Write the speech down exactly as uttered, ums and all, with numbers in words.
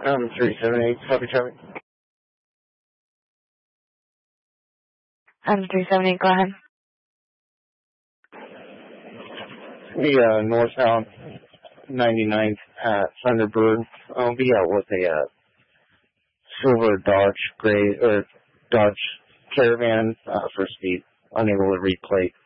Um, three seven eight, copy Charlie. Um, three seven eight, go ahead. The, uh, northbound ninety-ninth at Thunderbird. I'll be out with a, uh, silver Dodge gray, or Dodge Caravan, uh, for speed. Unable to read plate.